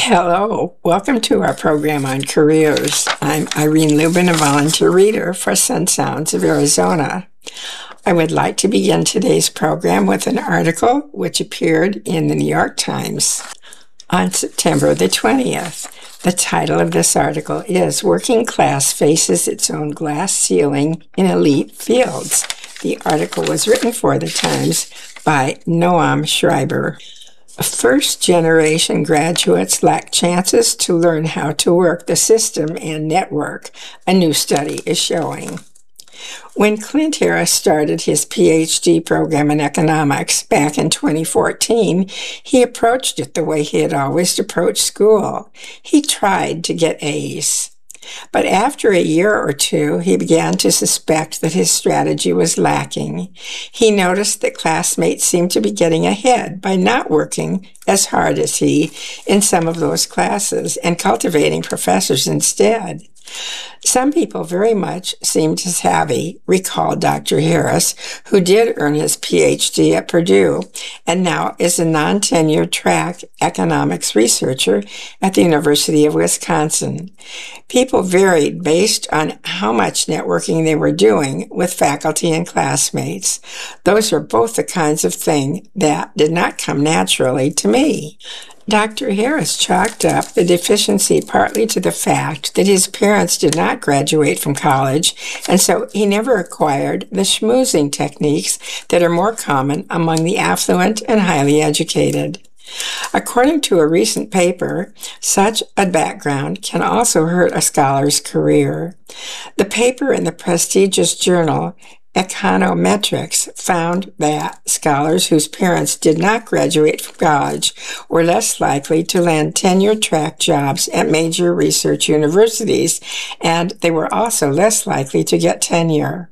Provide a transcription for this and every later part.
Hello, welcome to our program on careers. I'm Irene Lubin, a volunteer reader for Sun Sounds of Arizona. I would like to begin today's program with an article which appeared in the New York Times on September the 20th. The title of this article is Working Class Faces Its Own Glass Ceiling in Elite Fields. The article was written for the Times by Noam Schreiber. First-generation graduates lack chances to learn how to work the system and network, a new study is showing. When Clint Harris started his PhD program in economics back in 2014, he approached it the way he had always approached school. He tried to get A's. But after a year or two, he began to suspect that his strategy was lacking. He noticed that classmates seemed to be getting ahead by not working as hard as he in some of those classes and cultivating professors instead. Some people very much seemed savvy, recalled Dr. Harris, who did earn his PhD at Purdue and now is a non-tenured track economics researcher at the University of Wisconsin. People varied based on how much networking they were doing with faculty and classmates. Those are both the kinds of thing that did not come naturally to me. Dr. Harris chalked up the deficiency partly to the fact that his parents did not graduate from college, and so he never acquired the schmoozing techniques that are more common among the affluent and highly educated. According to a recent paper, such a background can also hurt a scholar's career. The paper in the prestigious journal Econometrics found that scholars whose parents did not graduate from college were less likely to land tenure-track jobs at major research universities, and they were also less likely to get tenure.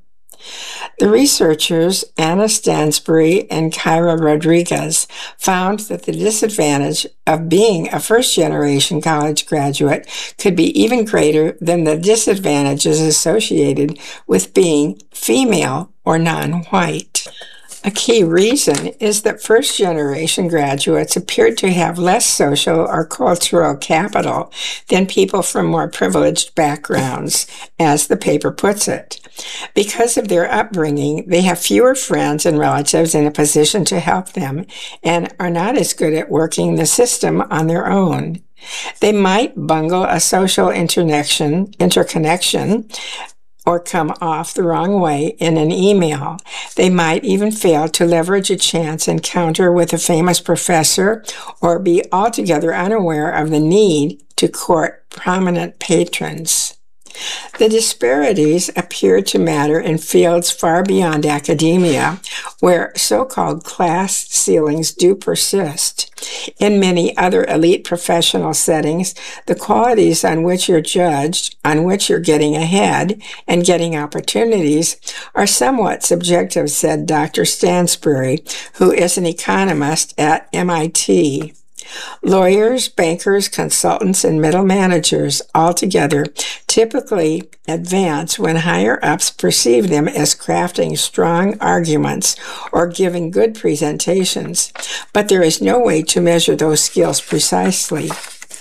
The researchers Anna Stansbury and Kyra Rodriguez found that the disadvantage of being a first-generation college graduate could be even greater than the disadvantages associated with being female or non-white. A key reason is that first-generation graduates appeared to have less social or cultural capital than people from more privileged backgrounds, as the paper puts it. Because of their upbringing, they have fewer friends and relatives in a position to help them and are not as good at working the system on their own. They might bungle a social interconnection, or come off the wrong way in an email. They might even fail to leverage a chance encounter with a famous professor or be altogether unaware of the need to court prominent patrons. The disparities appear to matter in fields far beyond academia, where so-called class ceilings do persist. In many other elite professional settings, the qualities on which you're judged, on which you're getting ahead and getting opportunities, are somewhat subjective, said Dr. Stansbury, who is an economist at MIT. Lawyers, bankers, consultants, and middle managers altogether typically advance when higher-ups perceive them as crafting strong arguments or giving good presentations, but there is no way to measure those skills precisely.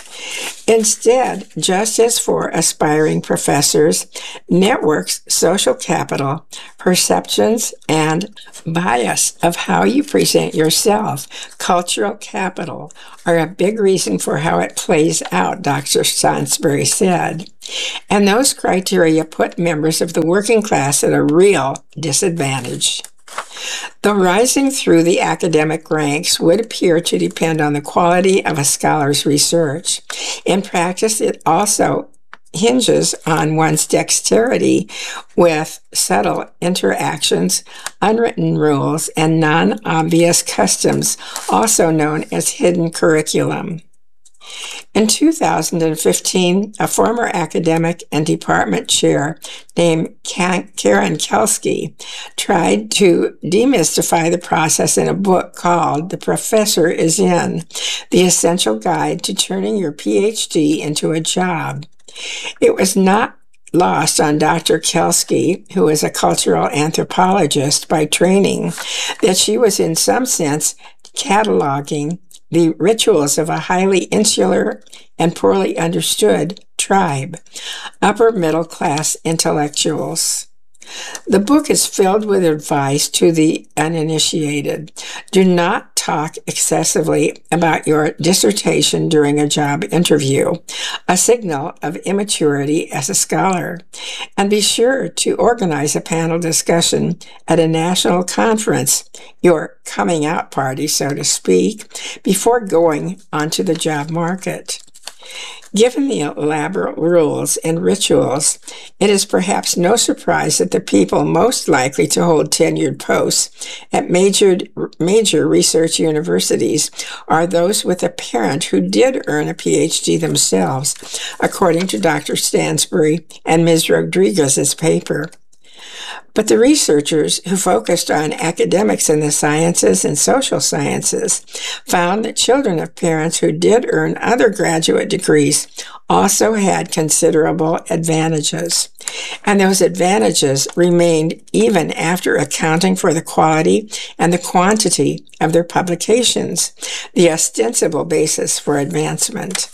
Instead, just as for aspiring professors, networks, social capital, perceptions, and bias of how you present yourself, cultural capital, are a big reason for how it plays out, Dr. Stansbury said. And those criteria put members of the working class at a real disadvantage. Though rising through the academic ranks would appear to depend on the quality of a scholar's research, in practice it also hinges on one's dexterity with subtle interactions, unwritten rules, and non-obvious customs, also known as hidden curriculum. In 2015, a former academic and department chair named Karen Kelsky tried to demystify the process in a book called The Professor is In, The Essential Guide to Turning Your PhD into a Job. It was not lost on Dr. Kelsky, who is a cultural anthropologist by training, that she was in some sense cataloging the rituals of a highly insular and poorly understood tribe, upper middle class intellectuals. The book is filled with advice to the uninitiated. Do not talk excessively about your dissertation during a job interview, a signal of immaturity as a scholar. And be sure to organize a panel discussion at a national conference, your coming out party, so to speak, before going onto the job market. Given the elaborate rules and rituals, it is perhaps no surprise that the people most likely to hold tenured posts at major research universities are those with a parent who did earn a PhD themselves, according to Dr. Stansbury and Ms. Rodriguez's paper. But the researchers who focused on academics in the sciences and social sciences found that children of parents who did earn other graduate degrees also had considerable advantages. And those advantages remained even after accounting for the quality and the quantity of their publications, the ostensible basis for advancement.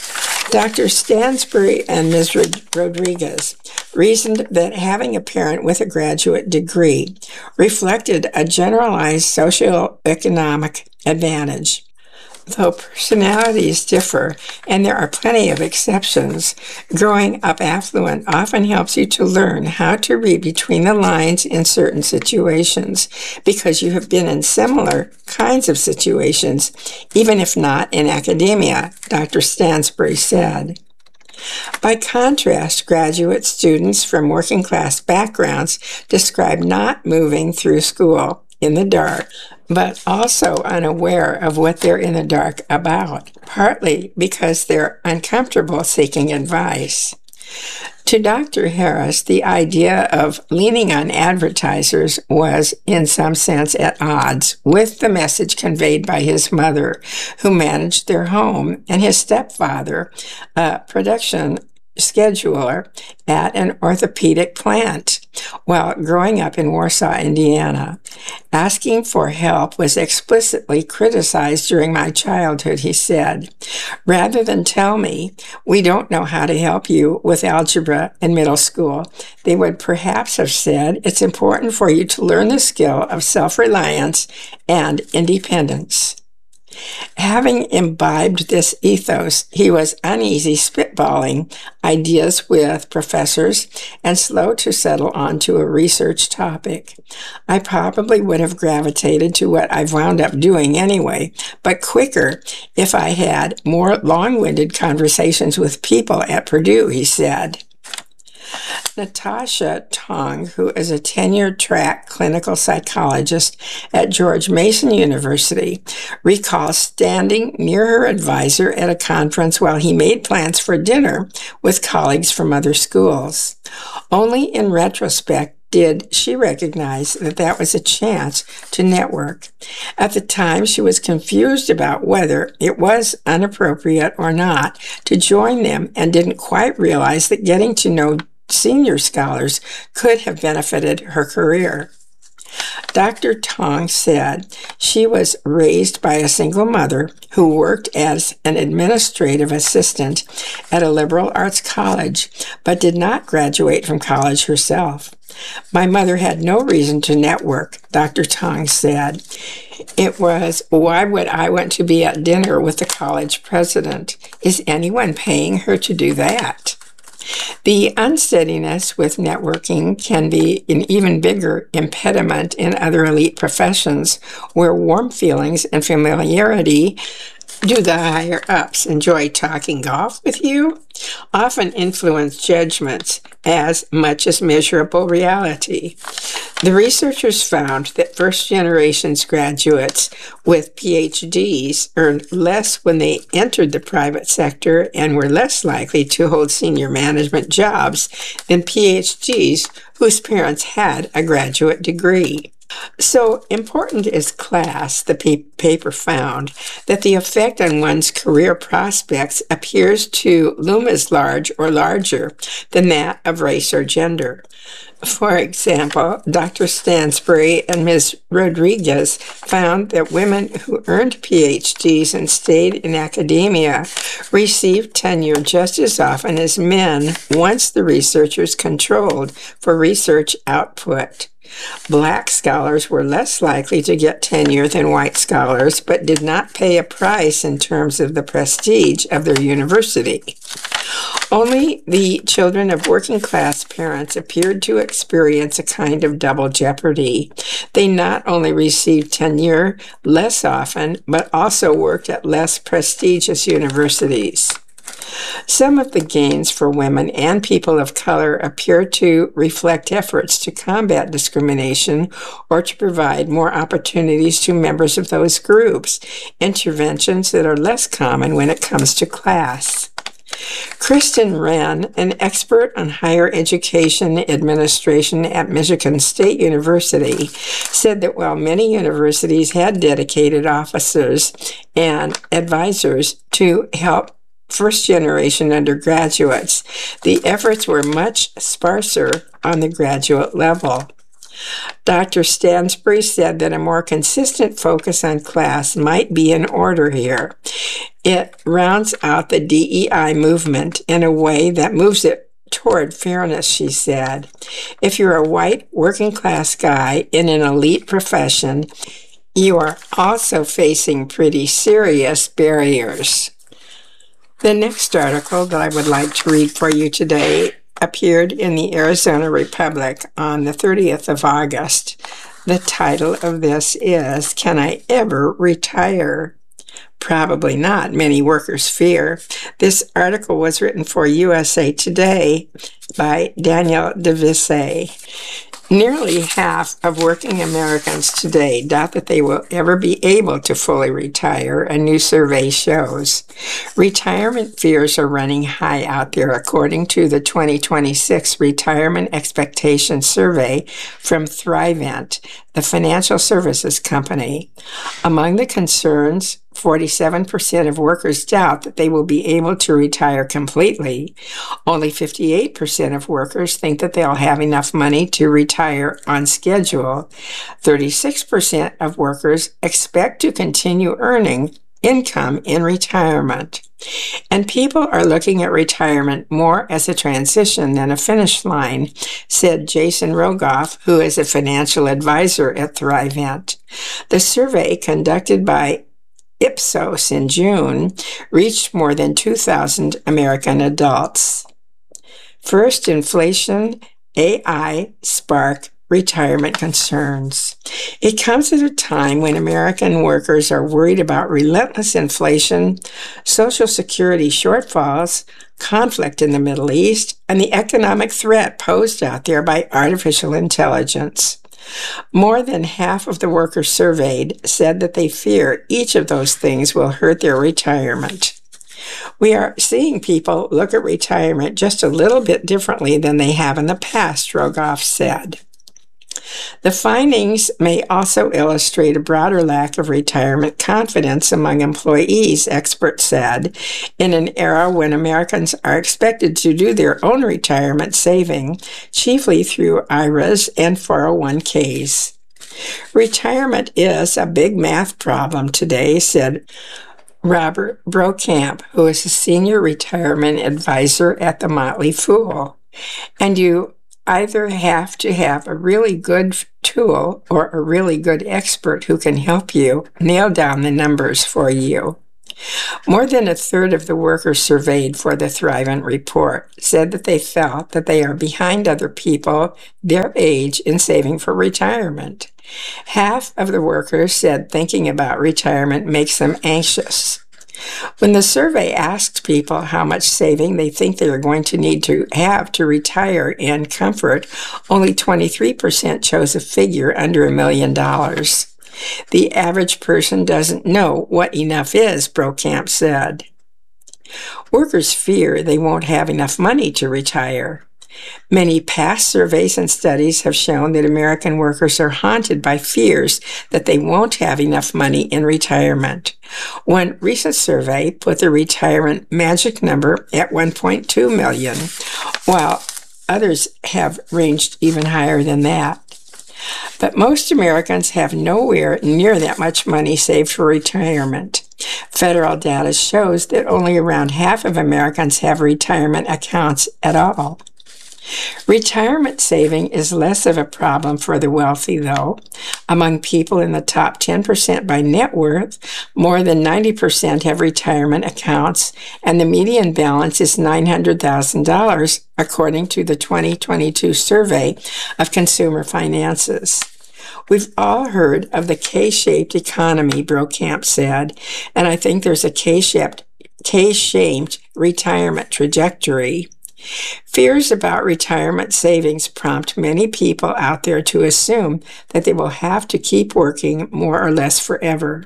Dr. Stansbury and Ms. Rodriguez reasoned that having a parent with a graduate degree reflected a generalized socioeconomic advantage. Though personalities differ, and there are plenty of exceptions, growing up affluent often helps you to learn how to read between the lines in certain situations, because you have been in similar kinds of situations, even if not in academia, Dr. Stansbury said. By contrast, graduate students from working class backgrounds describe not moving through school in the dark, but also unaware of what they're in the dark about, partly because they're uncomfortable seeking advice. To Dr. Harris, the idea of leaning on advertisers was, in some sense, at odds with the message conveyed by his mother, who managed their home, and his stepfather, a production scheduler at an orthopedic plant while growing up in Warsaw, Indiana. Asking for help was explicitly criticized during my childhood, he said. Rather than tell me, we don't know how to help you with algebra in middle school, they would perhaps have said, it's important for you to learn the skill of self-reliance and independence. Having imbibed this ethos, he was uneasy spitballing ideas with professors and slow to settle onto a research topic. I probably would have gravitated to what I've wound up doing anyway, but quicker if I had more long-winded conversations with people at Purdue, he said. Natasha Tong, who is a tenure-track clinical psychologist at George Mason University, recalls standing near her advisor at a conference while he made plans for dinner with colleagues from other schools. Only in retrospect did she recognize that that was a chance to network. At the time, she was confused about whether it was inappropriate or not to join them and didn't quite realize that getting to know senior scholars could have benefited her career. Dr. Tong said she was raised by a single mother who worked as an administrative assistant at a liberal arts college, but did not graduate from college herself. My mother had no reason to network, Dr. Tong said. It was, why would I want to be at dinner with the college president? Is anyone paying her to do that? The unsteadiness with networking can be an even bigger impediment in other elite professions where warm feelings and familiarity. Do the higher-ups enjoy talking golf with you? Often influence judgments as much as measurable reality. The researchers found that first-generation graduates with PhDs earned less when they entered the private sector and were less likely to hold senior management jobs than PhDs whose parents had a graduate degree. So important is class, the paper found, that the effect on one's career prospects appears to loom as large or larger than that of race or gender. For example, Dr. Stansbury and Ms. Rodriguez found that women who earned PhDs and stayed in academia received tenure just as often as men once the researchers controlled for research output. Black scholars were less likely to get tenure than white scholars, but did not pay a price in terms of the prestige of their university. Only the children of working class parents appeared to experience a kind of double jeopardy. They not only received tenure less often, but also worked at less prestigious universities. Some of the gains for women and people of color appear to reflect efforts to combat discrimination or to provide more opportunities to members of those groups, interventions that are less common when it comes to class. Kristen Wren, an expert on higher education administration at Michigan State University, said that while many universities had dedicated officers and advisors to help first-generation undergraduates, the efforts were much sparser on the graduate level. Dr. Stansbury said that a more consistent focus on class might be in order here. It rounds out the DEI movement in a way that moves it toward fairness, she said. If you're a white working-class guy in an elite profession, you are also facing pretty serious barriers. The next article that I would like to read for you today appeared in the Arizona Republic on the 30th of August. The title of this is, "Can I Ever Retire?" Probably not, many workers fear. This article was written for USA Today by Daniel DeVisse. Nearly half of working Americans today doubt that they will ever be able to fully retire, a new survey shows. Retirement fears are running high out there, according to the 2026 Retirement Expectation Survey from Thrivent, the financial services company. Among the concerns, 47% of workers doubt that they will be able to retire completely. Only 58% of workers think that they'll have enough money to retire on schedule. 36% of workers expect to continue earning income in retirement. And people are looking at retirement more as a transition than a finish line, said Jason Rogoff, who is a financial advisor at Thrivent. The survey, conducted by Ipsos in June, reached more than 2,000 American adults. First, inflation, AI spark retirement concerns. It comes at a time when American workers are worried about relentless inflation, Social Security shortfalls, conflict in the Middle East, and the economic threat posed out there by artificial intelligence. More than half of the workers surveyed said that they fear each of those things will hurt their retirement. We are seeing people look at retirement just a little bit differently than they have in the past, Rogoff said. The findings may also illustrate a broader lack of retirement confidence among employees, experts said, in an era when Americans are expected to do their own retirement saving, chiefly through IRAs and 401ks. Retirement is a big math problem today, said Robert Brokamp, who is a senior retirement advisor at the Motley Fool. And you either have to have a really good tool or a really good expert who can help you nail down the numbers for you. More than a third of the workers surveyed for the Thrivent report said that they felt that they are behind other people their age in saving for retirement. Half of the workers said thinking about retirement makes them anxious. When the survey asked people how much saving they think they are going to need to have to retire in comfort, only 23% chose a figure under $1 million. The average person doesn't know what enough is, Brokamp said. Workers fear they won't have enough money to retire. Many past surveys and studies have shown that American workers are haunted by fears that they won't have enough money in retirement. One recent survey put the retirement magic number at 1.2 million, while others have ranged even higher than that. But most Americans have nowhere near that much money saved for retirement. Federal data shows that only around half of Americans have retirement accounts at all. Retirement saving is less of a problem for the wealthy, though. Among people in the top 10% by net worth, more than 90% have retirement accounts, and the median balance is $900,000, according to the 2022 survey of consumer finances. We've all heard of the K-shaped economy, Brokamp said, and I think there's a K-shaped retirement trajectory. Fears about retirement savings prompt many people out there to assume that they will have to keep working more or less forever.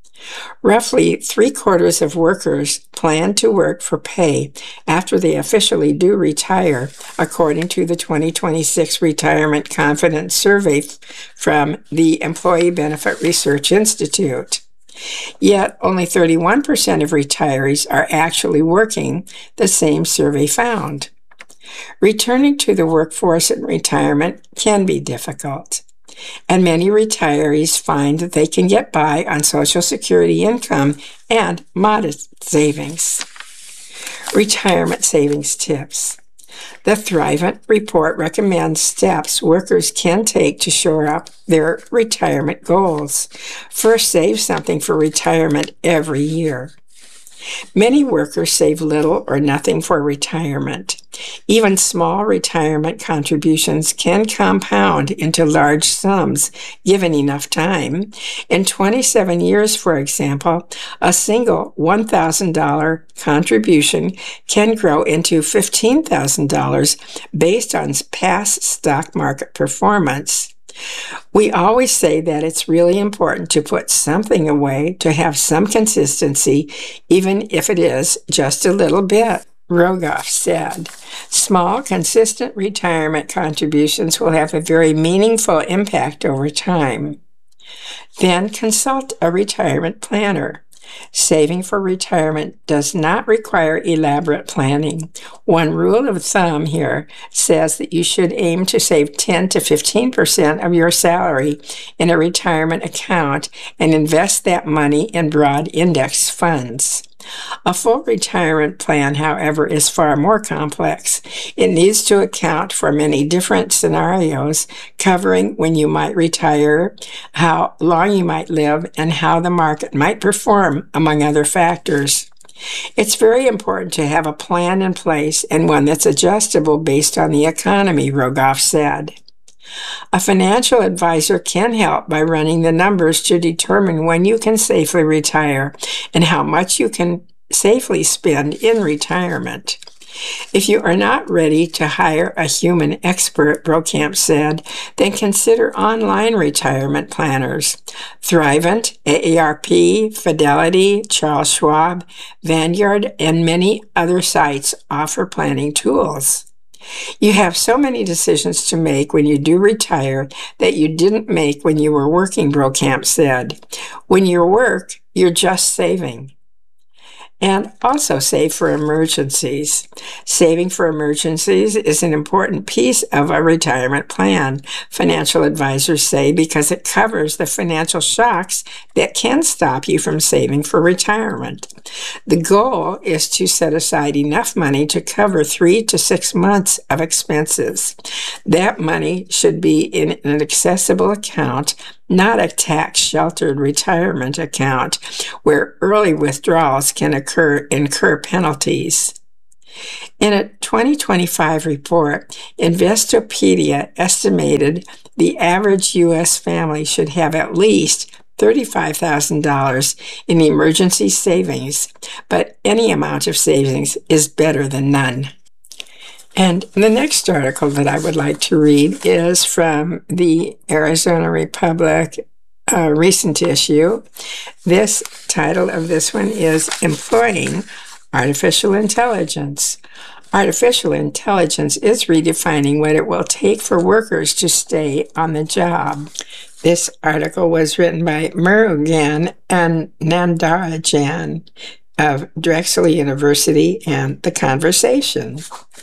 Roughly 3/4 of workers plan to work for pay after they officially do retire, according to the 2026 Retirement Confidence Survey from the Employee Benefit Research Institute. Yet, only 31% of retirees are actually working, the same survey found. Returning to the workforce in retirement can be difficult, and many retirees find that they can get by on Social Security income and modest savings. Retirement savings tips. The Thrivent report recommends steps workers can take to shore up their retirement goals. First, save something for retirement every year. Many workers save little or nothing for retirement. Even small retirement contributions can compound into large sums given enough time. In 27 years, for example, a single $1,000 contribution can grow into $15,000 based on past stock market performance. We always say that it's really important to put something away to have some consistency, even if it is just a little bit. Rogoff said, small, consistent retirement contributions will have a very meaningful impact over time. Then consult a retirement planner. Saving for retirement does not require elaborate planning. One rule of thumb here says that you should aim to save 10 to 15% of your salary in a retirement account and invest that money in broad index funds. A full retirement plan, however, is far more complex. It needs to account for many different scenarios, covering when you might retire, how long you might live, and how the market might perform, among other factors. It's very important to have a plan in place and one that's adjustable based on the economy, Rogoff said. A financial advisor can help by running the numbers to determine when you can safely retire and how much you can safely spend in retirement. If you are not ready to hire a human expert, Brokamp said, then consider online retirement planners. Thrivent, AARP, Fidelity, Charles Schwab, Vanguard, and many other sites offer planning tools. You have so many decisions to make when you do retire that you didn't make when you were working, Brokamp said. When you work, you're just saving. And also save for emergencies. Saving for emergencies is an important piece of a retirement plan, financial advisors say, because it covers the financial shocks that can stop you from saving for retirement. The goal is to set aside enough money to cover 3 to 6 months of expenses. That money should be in an accessible account, not a tax-sheltered retirement account where early withdrawals can incur penalties. In a 2025 report, Investopedia estimated the average U.S. family should have at least $35,000 in emergency savings, but any amount of savings is better than none. And the next article that I would like to read is from the Arizona Republic recent issue. This title of this one is Employing Artificial Intelligence. Artificial intelligence is redefining what it will take for workers to stay on the job. This article was written by Murugan and Nandarajan of Drexel University and The Conversation.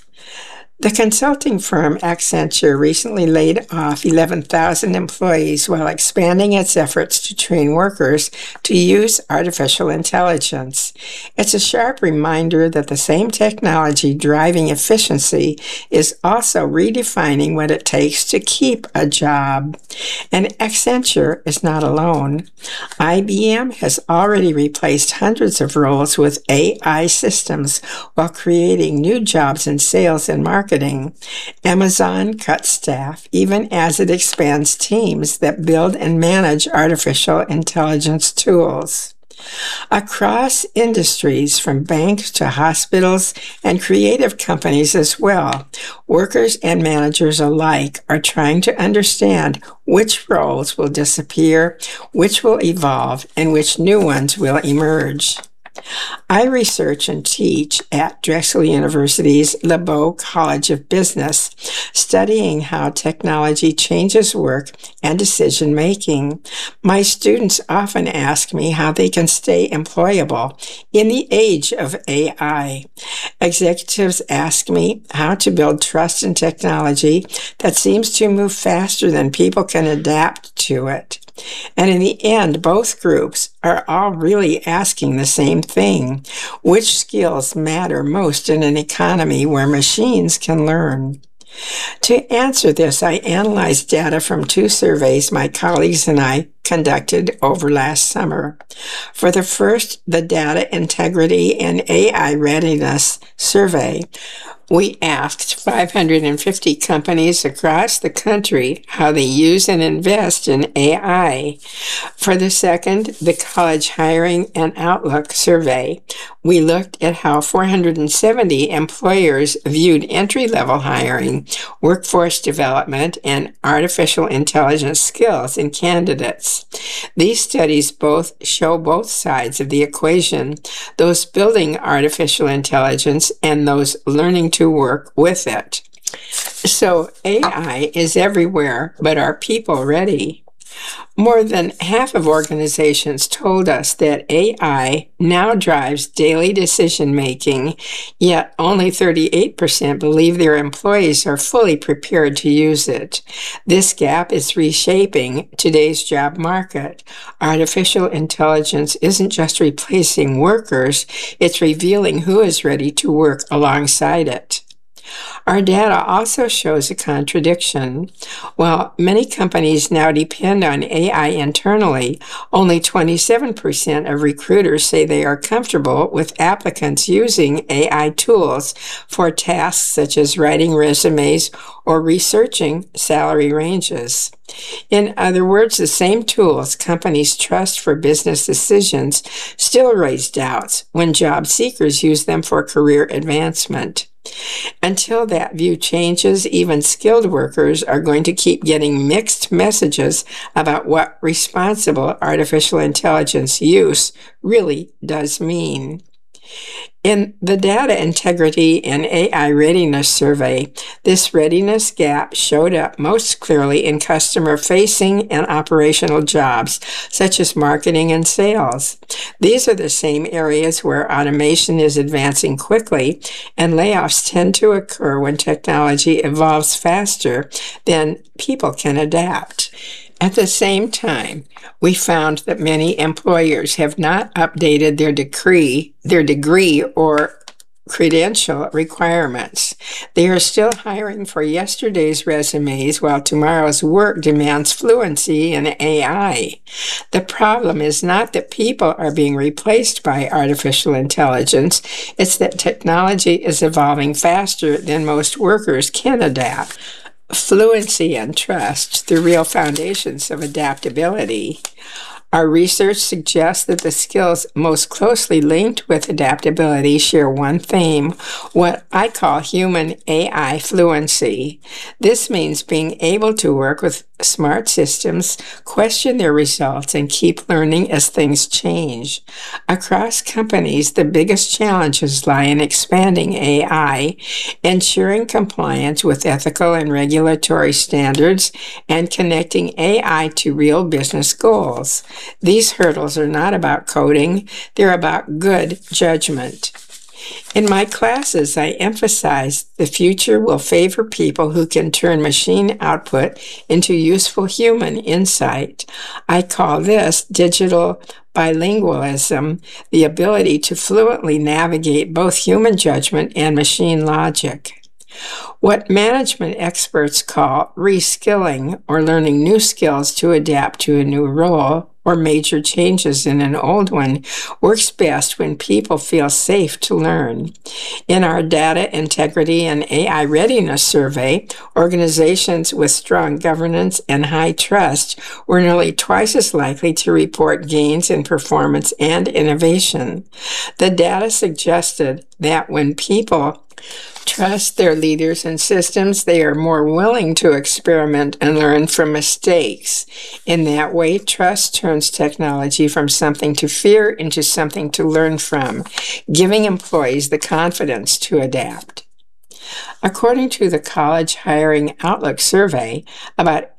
The consulting firm Accenture recently laid off 11,000 employees while expanding its efforts to train workers to use artificial intelligence. It's a sharp reminder that the same technology driving efficiency is also redefining what it takes to keep a job. And Accenture is not alone. IBM has already replaced hundreds of roles with AI systems while creating new jobs in sales and marketing. Amazon cuts staff even as it expands teams that build and manage artificial intelligence tools. Across industries, from banks to hospitals and creative companies as well, workers and managers alike are trying to understand which roles will disappear, which will evolve, and which new ones will emerge. I research and teach at Drexel University's LeBeau College of Business, studying how technology changes work and decision making. My students often ask me how they can stay employable in the age of AI. Executives ask me how to build trust in technology that seems to move faster than people can adapt to it. And in the end, both groups are all really asking the same thing. Which skills matter most in an economy where machines can learn? To answer this, I analyzed data from two surveys my colleagues and I conducted over last summer. For the first, the Data Integrity and AI Readiness Survey, we asked 550 companies across the country how they use and invest in AI. For the second, the College Hiring and Outlook Survey, we looked at how 470 employers viewed entry-level hiring, workforce development, and artificial intelligence skills in candidates. These studies both show both sides of the equation, those building artificial intelligence and those learning to work with it. So AI is everywhere, but are people ready? More than half of organizations told us that AI now drives daily decision making, yet only 38% believe their employees are fully prepared to use it. This gap is reshaping today's job market. Artificial intelligence isn't just replacing workers, it's revealing who is ready to work alongside it. Our data also shows a contradiction. While many companies now depend on AI internally, only 27% of recruiters say they are comfortable with applicants using AI tools for tasks such as writing resumes or researching salary ranges. In other words, the same tools companies trust for business decisions still raise doubts when job seekers use them for career advancement. Until that view changes, even skilled workers are going to keep getting mixed messages about what responsible artificial intelligence use really does mean. In the Data Integrity and AI Readiness Survey, this readiness gap showed up most clearly in customer-facing and operational jobs, such as marketing and sales. These are the same areas where automation is advancing quickly, and layoffs tend to occur when technology evolves faster than people can adapt. At the same time, we found that many employers have not updated their degree or credential requirements. They are still hiring for yesterday's resumes while tomorrow's work demands fluency in AI. The problem is not that people are being replaced by artificial intelligence, it's that technology is evolving faster than most workers can adapt. Fluency and trust, the real foundations of adaptability. Our research suggests that the skills most closely linked with adaptability share one theme, what I call human AI fluency. This means being able to work with smart systems, question their results, and keep learning as things change. Across companies, the biggest challenges lie in expanding AI, ensuring compliance with ethical and regulatory standards, and connecting AI to real business goals. These hurdles are not about coding, they're about good judgment. In my classes, I emphasize the future will favor people who can turn machine output into useful human insight. I call this digital bilingualism, the ability to fluently navigate both human judgment and machine logic. What management experts call reskilling, or learning new skills to adapt to a new role or major changes in an old one, works best when people feel safe to learn. In our Data Integrity and AI Readiness Survey, organizations with strong governance and high trust were nearly twice as likely to report gains in performance and innovation. The data suggested that when people trust their leaders and systems, they are more willing to experiment and learn from mistakes. In that way, trust turns technology from something to fear into something to learn from, giving employees the confidence to adapt. According to the College Hiring Outlook survey, about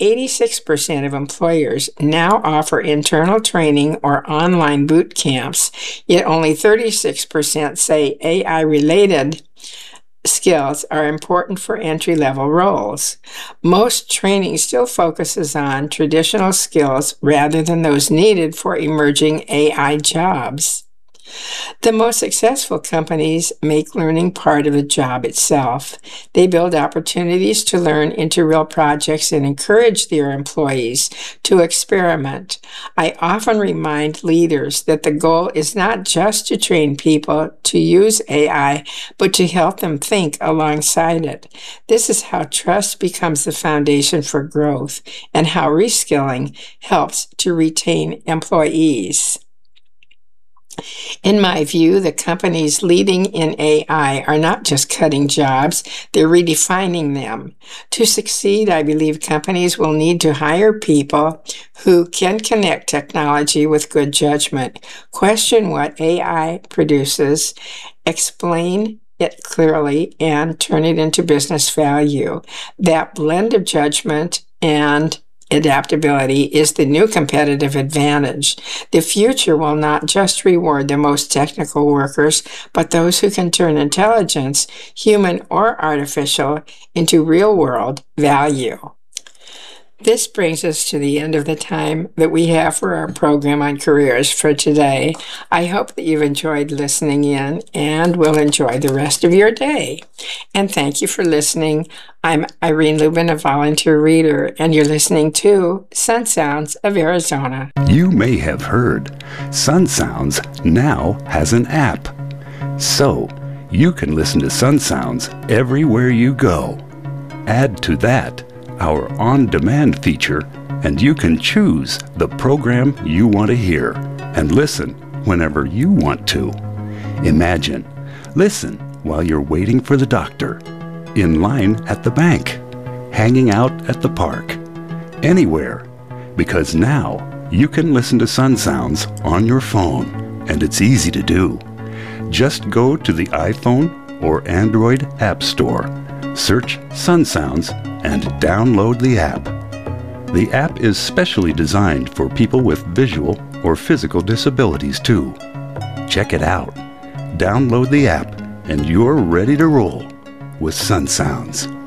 86% of employers now offer internal training or online boot camps, yet only 36% say AI-related skills are important for entry-level roles. Most training still focuses on traditional skills rather than those needed for emerging AI jobs. The most successful companies make learning part of the job itself. They build opportunities to learn into real projects and encourage their employees to experiment. I often remind leaders that the goal is not just to train people to use AI, but to help them think alongside it. This is how trust becomes the foundation for growth and how reskilling helps to retain employees. In my view, the companies leading in AI are not just cutting jobs, they're redefining them. To succeed, I believe companies will need to hire people who can connect technology with good judgment, question what AI produces, explain it clearly, and turn it into business value. That blend of judgment and adaptability is the new competitive advantage. The future will not just reward the most technical workers, but those who can turn intelligence, human or artificial, into real-world value. This brings us to the end of the time that we have for our program on careers for today. I hope that you've enjoyed listening in and will enjoy the rest of your day. And thank you for listening. I'm Irene Lubin, a volunteer reader, and you're listening to Sun Sounds of Arizona. You may have heard Sun Sounds now has an app. So you can listen to Sun Sounds everywhere you go. Add to that our on-demand feature, and you can choose the program you want to hear and listen whenever you want to. Imagine, listen while you're waiting for the doctor, in line at the bank, hanging out at the park, anywhere, because now you can listen to Sun Sounds on your phone, and it's easy to do. Just go to the iPhone or Android App Store, search Sun Sounds, and download the app. The app is specially designed for people with visual or physical disabilities too. Check it out. Download the app and you're ready to roll with Sun Sounds.